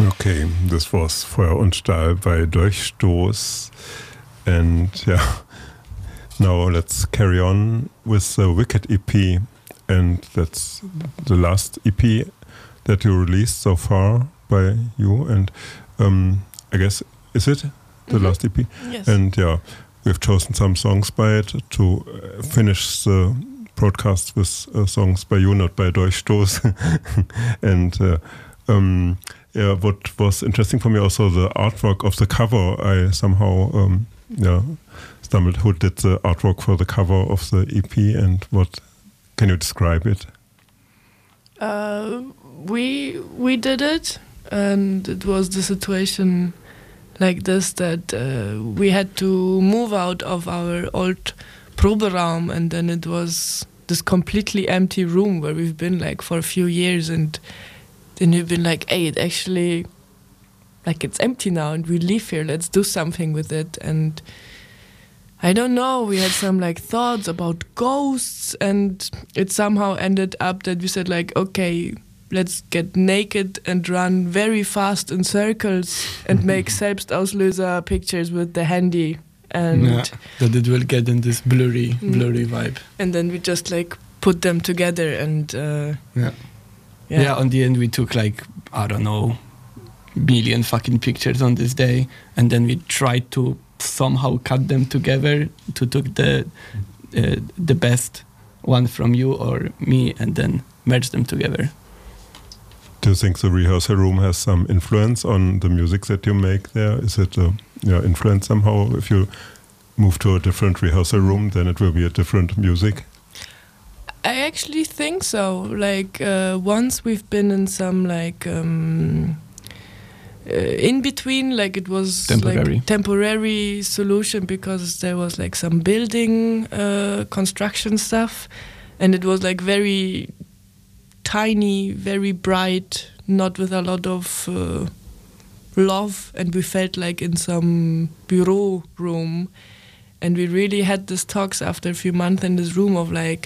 Okay, this was Feuer und Stahl by Durchstoß. And yeah, now let's carry on with the Wicked EP. And that's the last EP that you released so far by you. And I guess, is it the last EP? Yes. And yeah, we've chosen some songs by it to finish the broadcast with songs by you, not by Durchstoß. And yeah, what was interesting for me also the artwork of the cover. I somehow stumbled who did the artwork for the cover of the EP, and what can you describe it? We did it, and it was the situation like this that we had to move out of our old Proberaum, and then it was this completely empty room where we've been like for a few years, and then we've been like, hey, it actually, like, it's empty now and we live here, let's do something with it. And I don't know, we had some like thoughts about ghosts, and it somehow ended up that we said like, okay, let's get naked and run very fast in circles and make Selbstauslöser pictures with the handy. And that it will get in this blurry vibe. And then we just like put them together and Yeah, on the end we took like, I don't know, million fucking pictures on this day, and then we tried to somehow cut them together to take the best one from you or me and then merge them together. Do you think the rehearsal room has some influence on the music that you make there? Is it influence somehow? If you move to a different rehearsal room, then it will be a different music? I actually think so. Like once we've been in some like in between, like it was like temporary solution because there was like some building construction stuff, and it was like very tiny, very bright, not with a lot of love, and we felt like in some bureau room, and we really had these talks after a few months in this room of like,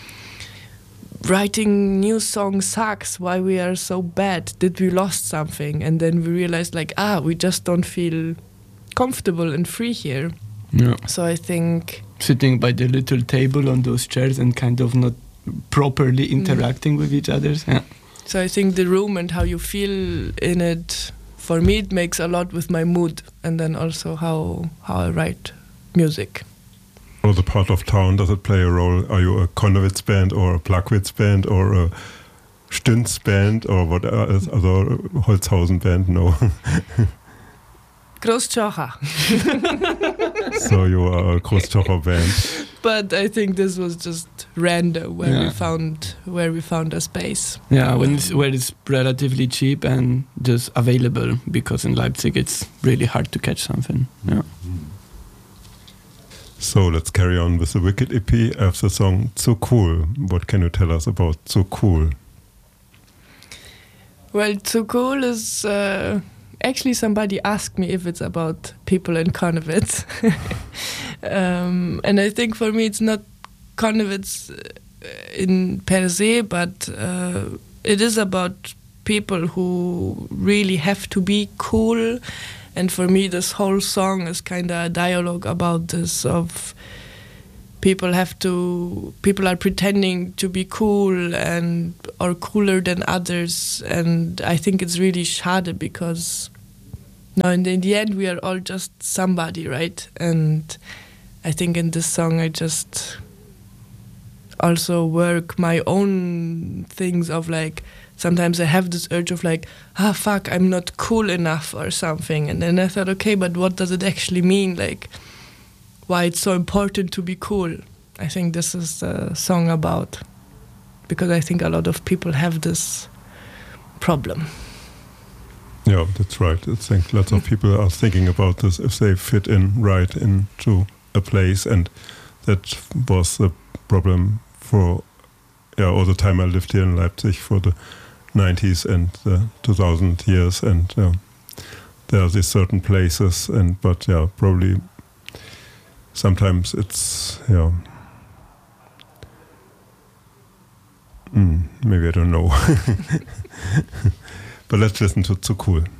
writing new songs sucks, why we are so bad, did we lost something? And then we realized like, we just don't feel comfortable and free here. Yeah. So I think sitting by the little table on those chairs and kind of not properly interacting with each other. Yeah. So I think the room and how you feel in it, for me it makes a lot with my mood, and then also how I write music. Or the part of town, does it play a role? Are you a Konnewitz band or a Plagwitz band or a Stünz band or what other Holzhausen band? No. Großzschocher. So you are a Großzschocher band. But I think this was just random where we found a space. Yeah, where it's relatively cheap and just available, because in Leipzig it's really hard to catch something. Yeah. So let's carry on with the Wicked EP. I have the song Zu Cool. What can you tell us about Zu Cool? Well, Zu Cool is actually somebody asked me if it's about people in Konnewitz. And I think for me it's not Konnewitz in per se, but it is about people who really have to be cool. And for me, this whole song is kind of a dialogue about this of people are pretending to be cool and are cooler than others. And I think it's really schade because in the end, we are all just somebody, right? And I think in this song, I just also work my own things of like, sometimes I have this urge of like, fuck, I'm not cool enough or something. And then I thought, okay, but what does it actually mean? Like, why it's so important to be cool? I think this is the song about, because I think a lot of people have this problem. Yeah, that's right. I think lots of people are thinking about this if they fit in right into a place, and that was the problem for all the time I lived here in Leipzig for the 90s and the 2000 years, and there are these certain places, but probably sometimes it's maybe I don't know. But let's listen to Zu Cool.